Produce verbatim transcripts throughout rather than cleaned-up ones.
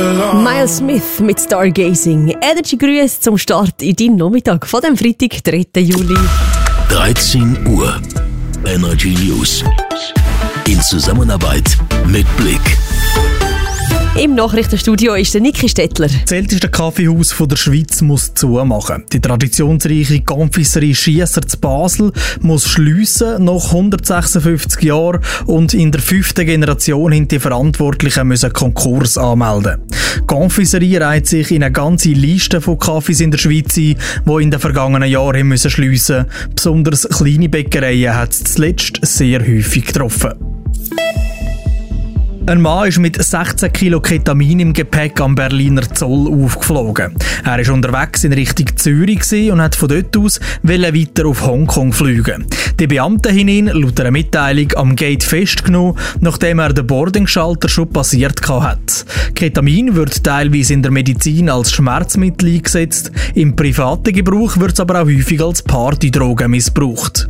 Miles Smith mit Stargazing. Energy Grüße zum Start in deinen Nachmittag von dem Freitag, dritten Juli. dreizehn Uhr. Energy News. In Zusammenarbeit mit Blick. Im Nachrichtenstudio ist der Niki Stettler. Das älteste Kaffeehaus der Schweiz muss zumachen. Die traditionsreiche Confiserie Schiesser zu Basel muss schliessen nach hundertsechsundfünfzig Jahren und in der fünften Generation haben die Verantwortlichen müssen Konkurs anmelden. Die Confiserie reiht sich in eine ganze Liste von Kaffees in der Schweiz ein, die in den vergangenen Jahren müssen schliessen. Besonders kleine Bäckereien hat es zuletzt sehr häufig getroffen. Ein Mann ist mit sechzehn Kilo Ketamin im Gepäck am Berliner Zoll aufgeflogen. Er war unterwegs in Richtung Zürich und hat von dort aus weiter auf Hongkong fliegen. Die Beamten haben ihn laut einer Mitteilung am Gate festgenommen, nachdem er den Boardingschalter schon passiert hat. Ketamin wird teilweise in der Medizin als Schmerzmittel eingesetzt, im privaten Gebrauch wird es aber auch häufig als Partydroge missbraucht.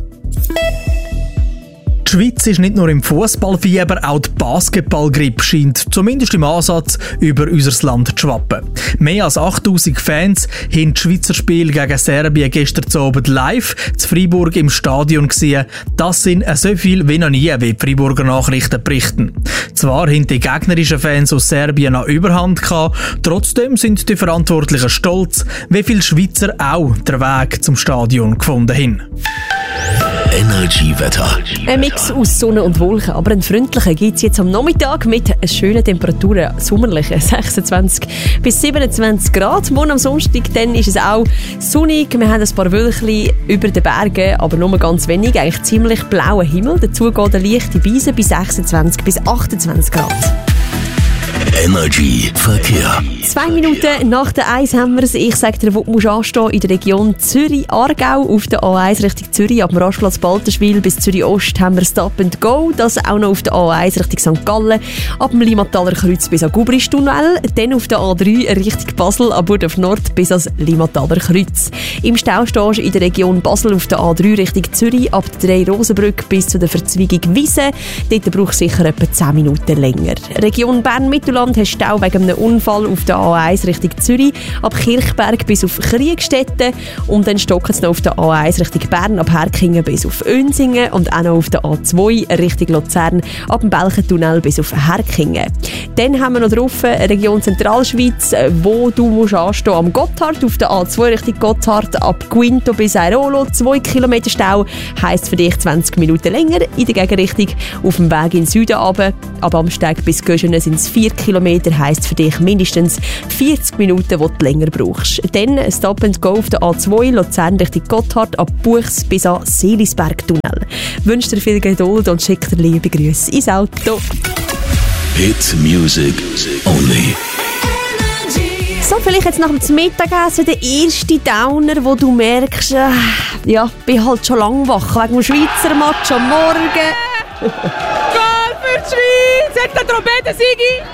Die Schweiz ist nicht nur im Fußballfieber, auch die Basketballgrippe scheint zumindest im Ansatz über unser Land zu schwappen. Mehr als achttausend Fans haben das Schweizer Spiel gegen Serbien gestern Abend live zu Freiburg im Stadion gesehen. Das sind so viel wie noch nie, wie die Freiburger Nachrichten berichten. Zwar haben die gegnerischen Fans aus Serbien eine Überhand gehabt, trotzdem sind die Verantwortlichen stolz, wie viele Schweizer auch den Weg zum Stadion gefunden haben. Energy-Wetter. Ein Mix aus Sonne und Wolken, aber einen freundlichen gibt es jetzt am Nachmittag mit schönen Temperaturen, sommerlichen sechsundzwanzig bis siebenundzwanzig Grad. Morgen am Sonntag dann ist es auch sonnig. Wir haben ein paar Wölkchen über den Bergen, aber nur ganz wenig, eigentlich ziemlich blauer Himmel. Dazu geht eine leichte Brise bei sechsundzwanzig bis achtundzwanzig Grad. Energy Verkehr. Zwei Minuten nach der eins haben wir es. Ich sage dir, wo du musst anstehen in der Region Zürich-Aargau auf der A eins Richtung Zürich. Ab dem Rastplatz Balterschwil bis Zürich-Ost haben wir Stop and Go. Das auch noch auf der A eins Richtung Sankt Gallen. Ab dem Limataler Kreuz bis an Gubristunnel. Dann auf der A drei Richtung Basel, ab Burdorf Nord bis ans Limataler Kreuz. Im Stau stehst du in der Region Basel auf der A drei Richtung Zürich. Ab der drei Rosenbrücke bis zu der Verzweigung Wiese. Dort braucht es sicher etwa zehn Minuten länger. Region Bern-Mittelland hast Stau wegen einem Unfall auf der A eins Richtung Zürich, ab Kirchberg bis auf Kriegstetten und dann stocken es noch auf der A eins Richtung Bern, ab Herkingen bis auf Önsingen und auch noch auf der A zwei Richtung Luzern, ab dem Belchentunnel bis auf Herkingen. Dann haben wir noch drauf Region Zentralschweiz, wo du musst anstehen am Gotthard, auf der A zwei Richtung Gotthard, ab Quinto bis Airolo, zwei Kilometer Stau, heisst für dich zwanzig Minuten länger, in der Gegenrichtung auf dem Weg in den Süden runter, ab Amsteg bis Göschenen sind es vier Kilometer, heisst für dich mindestens vierzig Minuten, die du länger brauchst. Dann Stop and Go auf der A zwei, Luzern Richtung Gotthard, ab Buchs bis an Seelisberg-Tunnel. Ich wünsche dir viel Geduld und schicke dir liebe Grüße ins Auto. Hit Music Only. So, vielleicht jetzt nach dem Mittagessen der erste Downer, wo du merkst, äh, ja, bin halt schon lang wach wegen dem Schweizer Match am Morgen. Goal für die Schweiz! Jetzt der Trompete, Sigi!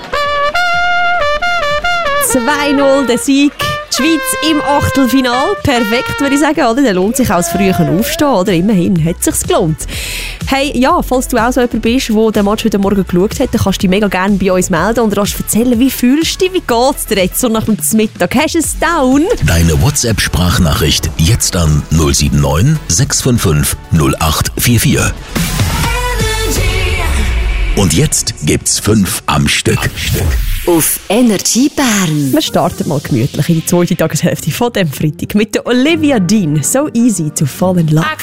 zwei null der Sieg. Die Schweiz im Achtelfinal. Perfekt, würde ich sagen. Oder? Der lohnt sich auch das frühe Aufstehen. Oder? Immerhin hat es sich gelohnt. Hey, ja, falls du auch so jemand bist, der den Match heute Morgen geschaut hat, dann kannst du dich mega gerne bei uns melden und kannst erzählen, wie fühlst du dich, wie geht es dir jetzt so nach dem Mittag? Hast du es down? Deine WhatsApp-Sprachnachricht jetzt an null sieben neun sechs fünf fünf null acht vier vier. Und jetzt gibt's fünf am Stück. Auf Energy Bern. Wir starten mal gemütlich in die zweite Tageshälfte von dem Freitag mit der Olivia Dean. So easy to fall in love.